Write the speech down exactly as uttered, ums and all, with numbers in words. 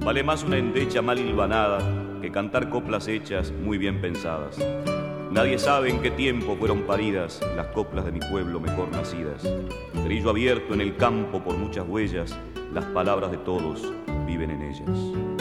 Vale más una endecha mal hilvanada que cantar coplas hechas muy bien pensadas. Nadie sabe en qué tiempo fueron paridas las coplas de mi pueblo mejor nacidas. Grillo abierto en el campo por muchas huellas, las palabras de todos viven en ellas.